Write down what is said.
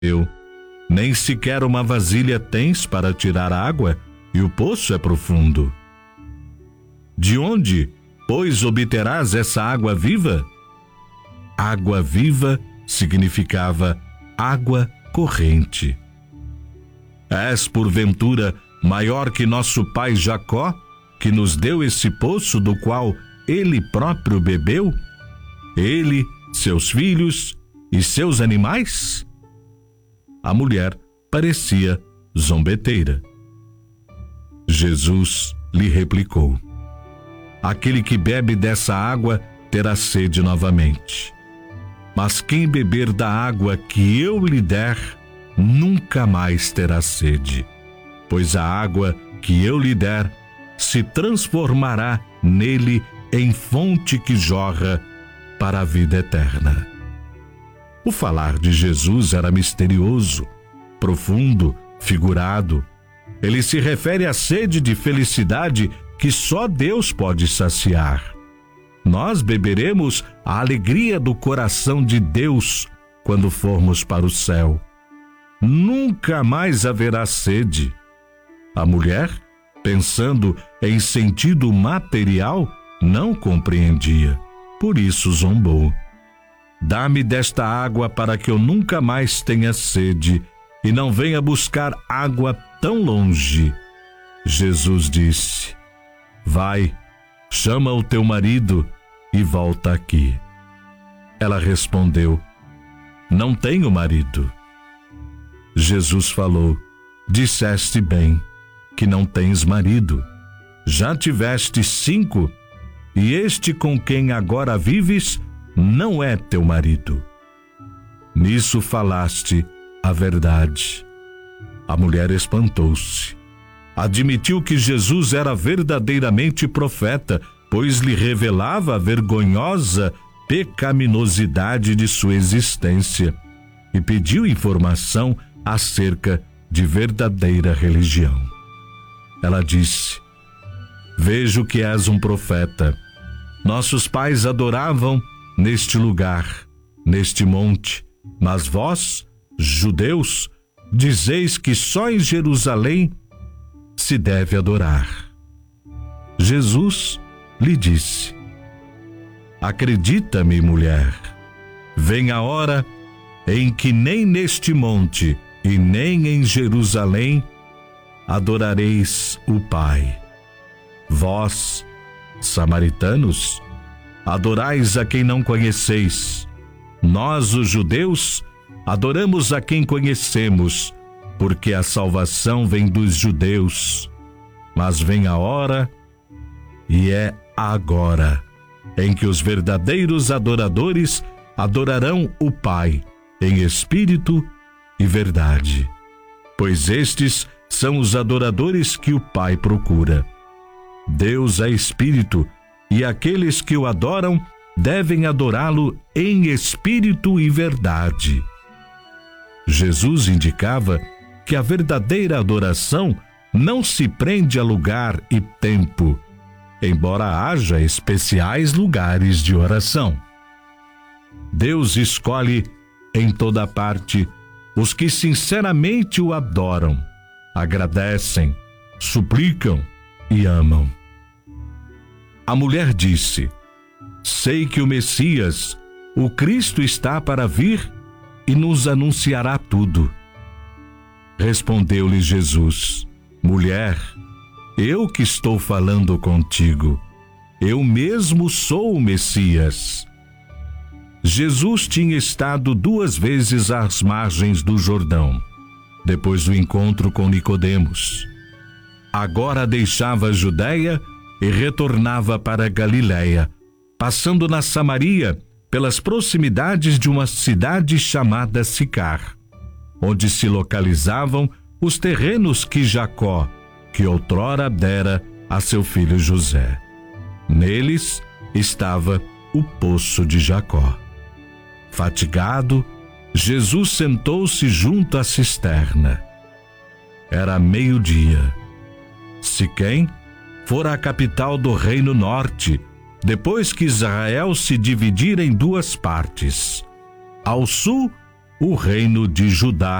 Eu, nem sequer uma vasilha tens para tirar água, e o poço é profundo. De onde, pois, obterás essa água viva? Água viva significava água corrente. És, porventura, maior que nosso pai Jacó, que nos deu esse poço do qual ele próprio bebeu? Ele, seus filhos e seus animais? A mulher parecia zombeteira. Jesus lhe replicou: aquele que bebe dessa água terá sede novamente. Mas quem beber da água que eu lhe der, nunca mais terá sede, pois a água que eu lhe der se transformará nele em fonte que jorra para a vida eterna. O falar de Jesus era misterioso, profundo, figurado. Ele se refere à sede de felicidade que só Deus pode saciar. Nós beberemos a alegria do coração de Deus quando formos para o céu. Nunca mais haverá sede. A mulher, pensando em sentido material, não compreendia, por isso zombou. Dá-me desta água para que eu nunca mais tenha sede e não venha buscar água tão longe. Jesus disse: vai, chama o teu marido e volta aqui. Ela respondeu: não tenho marido. Jesus falou: disseste bem, que não tens marido. Já tiveste 5, e este com quem agora vives não é teu marido. Nisso falaste a verdade. A mulher espantou-se. Admitiu que Jesus era verdadeiramente profeta, pois lhe revelava a vergonhosa pecaminosidade de sua existência, e pediu informação acerca de verdadeira religião. Ela disse: vejo que és um profeta. Nossos pais adoravam neste lugar, neste monte, mas vós, judeus, dizeis que só em Jerusalém se deve adorar. Jesus lhe disse: acredita-me, mulher, vem a hora em que nem neste monte e nem em Jerusalém adorareis o Pai. Vós, samaritanos, adorais a quem não conheceis. Nós, os judeus, adoramos a quem conhecemos, porque a salvação vem dos judeus. Mas vem a hora, e é agora, em que os verdadeiros adoradores adorarão o Pai em espírito e verdade, pois estes são os adoradores que o Pai procura. Deus é espírito, e aqueles que o adoram devem adorá-lo em espírito e verdade. Jesus indicava que a verdadeira adoração não se prende a lugar e tempo, embora haja especiais lugares de oração. Deus escolhe em toda parte os que sinceramente o adoram, agradecem, suplicam e amam. A mulher disse: sei que o Messias, o Cristo, está para vir e nos anunciará tudo. Respondeu-lhe Jesus: mulher, eu que estou falando contigo, eu mesmo sou o Messias. Jesus tinha estado 2 vezes às margens do Jordão, depois do encontro com Nicodemos. Agora deixava a Judeia e retornava para Galiléia, passando na Samaria, pelas proximidades de uma cidade chamada Sicar, onde se localizavam os terrenos que Jacó, que outrora dera a seu filho José. Neles estava o poço de Jacó. Fatigado, Jesus sentou-se junto à cisterna. Era meio-dia. Siquém fora a capital do Reino Norte, depois que Israel se dividira em 2 partes. Ao sul, o reino de Judá